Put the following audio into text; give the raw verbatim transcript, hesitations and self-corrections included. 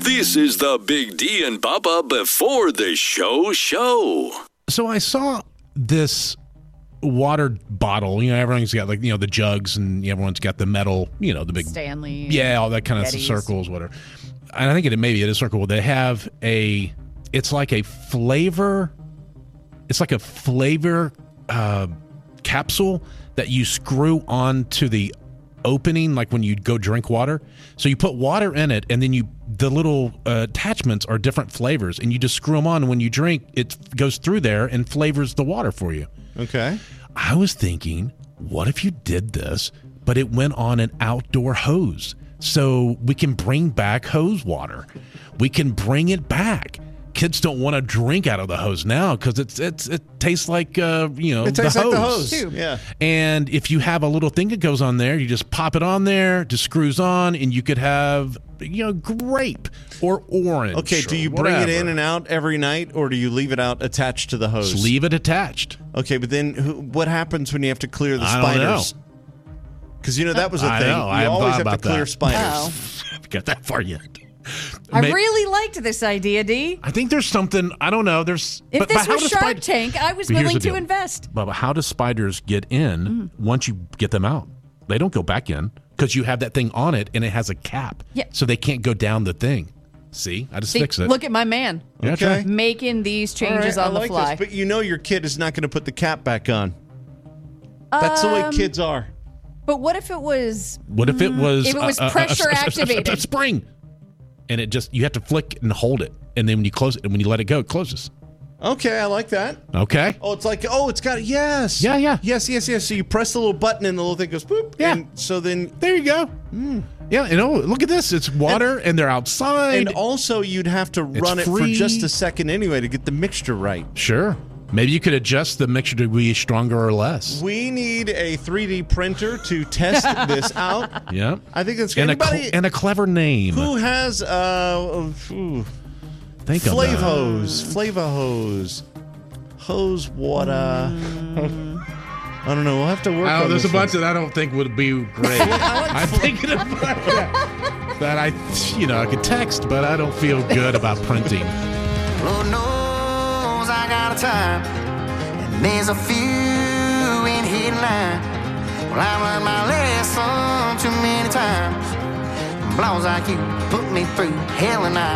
This is the Big D and Bubba before the show show. So I saw this water bottle. You know, everyone's got, like, you know, the jugs, and everyone's got the metal, you know, the big Stanley. Yeah, all that kind of Yetis. circles, whatever. And I think it maybe it is circle. They have a, it's like a flavor, it's like a flavor uh, capsule that you screw onto the opening, like when you go drink water. So you put water in it, and then you the little uh, attachments are different flavors, and you just screw them on. And when you drink, it goes through there and flavors the water for you. Okay. I was thinking, what if you did this, but it went on an outdoor hose? So we can bring back hose water. We can bring it back. Kids don't want to drink out of the hose now because it's it's it tastes like uh, you know It tastes the like hose. the hose. Yeah. And if you have a little thing that goes on there, you just pop it on there, it just screws on, and you could have, you know, grape or orange. Okay, do you bring it in and out every night, or do you leave it out attached to the hose? Just leave it attached. Okay, but then who, what happens when you have to clear the I don't spiders? Because, you know, that was a I thing. know, You I hadn't always thought have to about clear that. spiders. Oh. I haven't got that far yet. I May- really liked this idea, D. I think there's something, I don't know. There's If but, this but how was do Shark spid- Tank, I was But here's willing the to deal. invest. Bubba, how do spiders get in once you get them out? They don't go back in because you have that thing on it and it has a cap. Yeah. So they can't go down the thing. See? I just See, fixed it. look at my man Yeah, Okay. try. making these All changes right, on I the like fly. This, but you know your kid is not going to put the cap back on. That's the way Um, kids are. But what if it was? What if it was, If it was a- a- a- pressure a- a- a- a- activated? A spring. And it just, you have to flick and hold it. And then when you close it, and when you let it go, it closes. Okay, I like that. Okay. Oh, it's like, oh, it's got, yes. Yeah, yeah. Yes, yes, yes. So you press the little button and the little thing goes boop. Yeah. And so then, There you go. Yeah, you know, look at this. It's water, and, they're outside. and also you'd have to run it for free. just a second anyway to get the mixture right. Sure. Maybe you could adjust the mixture to be stronger or less. We need a three D printer to test this out. Yeah. I think that's And a, anybody cl- and a clever name. who has uh, ooh, Think of that. Flavos, Flavahose, hose water. I don't know. We'll have to work Oh, on there's a this bunch one. that I don't think would be great. I'm thinking about that. That I, you know, I could text, but I don't feel good about printing. Lord knows I got a time, and there's a few in here line. Well, I learned my lesson too many times. Blows like you put me through hell and I.